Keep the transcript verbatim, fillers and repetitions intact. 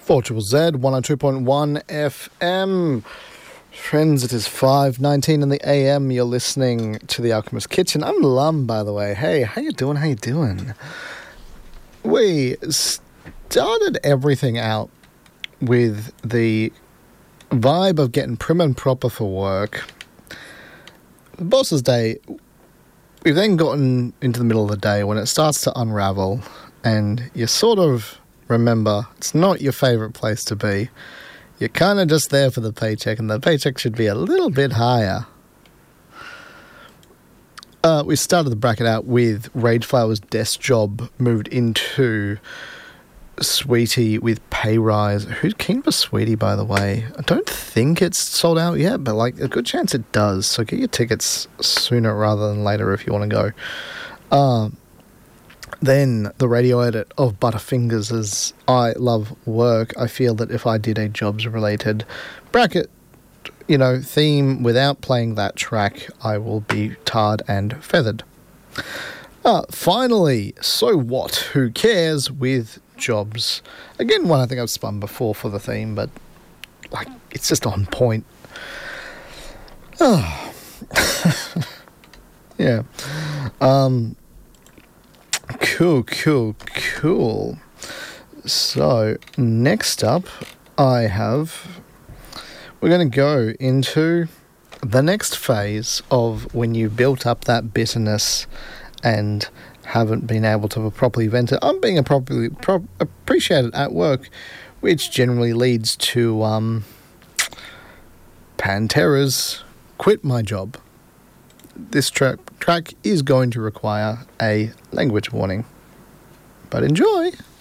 four Z Z, one oh two point one F M. Friends, it is five nineteen in the A M. You're listening to The Alchemist Kitchen. I'm Lum, by the way. Hey, how you doing? How you doing? We started everything out with the vibe of getting prim and proper for work. The boss's day, we've then gotten into the middle of the day when it starts to unravel and you sort of remember it's not your favourite place to be. You're kind of just there for the paycheck, and the paycheck should be a little bit higher. Uh, we started the bracket out with Rageflower's desk job moved into Sweetie with pay rise. Who's keen for Sweetie, by the way? I don't think it's sold out yet, but like a good chance it does. So get your tickets sooner rather than later if you want to go. Um, then the radio edit of Butterfingers as I Love Work. I feel that if I did a jobs-related bracket, you know, theme without playing that track, I will be tarred and feathered. Uh, finally, So What? Who Cares? With Jobs. Again, one I think I've spun before for the theme, but like it's just on point. Oh. yeah. Um, cool, cool, cool. So, next up, I have... We're going to go into the next phase of when you've built up that bitterness and haven't been able to properly vent it. I'm being appropriately pro- appreciated at work, which generally leads to um, Pantera's Quit My Job. This tra- track is going to require a language warning, but enjoy.